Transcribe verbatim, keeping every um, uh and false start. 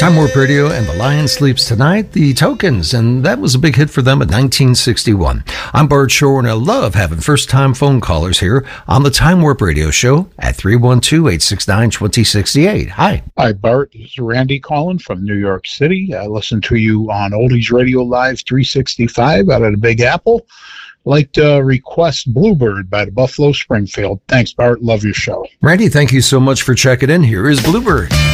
Time Warp Radio and The Lion Sleeps Tonight, The Tokens, and that was a big hit for them in nineteen sixty-one. I'm Bart Shore, and I love having first-time phone callers here on the Time Warp Radio Show at three one two, eight six nine, two zero six eight. Hi. Hi, Bart. This is Randy calling from New York City. I listen to you on Oldies Radio Live three sixty-five out of the Big Apple. Like to request Bluebird by the Buffalo Springfield. Thanks, Bart. Love your show. Randy, thank you so much for checking in. Here is Bluebird.